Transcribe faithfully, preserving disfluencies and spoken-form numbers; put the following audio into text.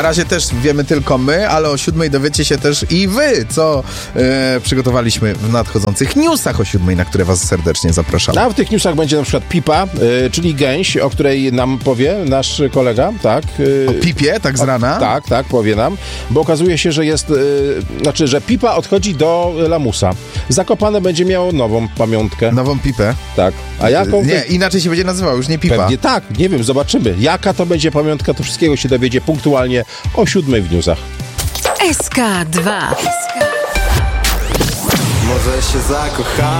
Na razie też wiemy tylko my, ale o siódmej dowiecie się też i wy, co e, przygotowaliśmy w nadchodzących newsach o siódmej, na które was serdecznie zapraszamy. A w tych newsach będzie na przykład pipa, y, czyli gęś, o której nam powie nasz kolega, tak? Y, O pipie, tak z rana? O, tak, tak, powie nam, bo okazuje się, że jest, y, znaczy, że pipa odchodzi do lamusa. Zakopane będzie miało nową pamiątkę. Nową pipę? Tak. A jaką? Nie, inaczej się będzie nazywał, już nie pipa. Pewnie tak, nie wiem, zobaczymy. Jaka to będzie pamiątka, to wszystkiego się dowiedzie punktualnie o siódmej w newsach. S K dwa. Może się zakochamy.